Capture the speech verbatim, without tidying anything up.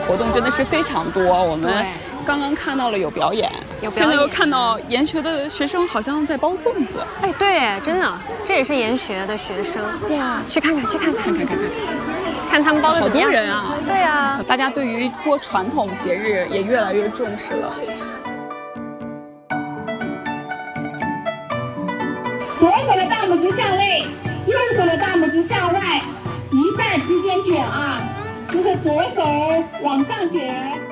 活动真的是非常多。我们刚刚看到了有表演， 有表演， 现在又看到研学的学生好像在包粽子。 哎，对，真的，这也是研学的学生。 哇， 去看看，去看看， 看看看看， 看他们包的怎么样？ 好多人啊！ 对啊， 大家对于过传统节日也越来越重视了。 左手的大拇指向内，右手的大拇指向外，一半之间卷啊，就是左手往上卷。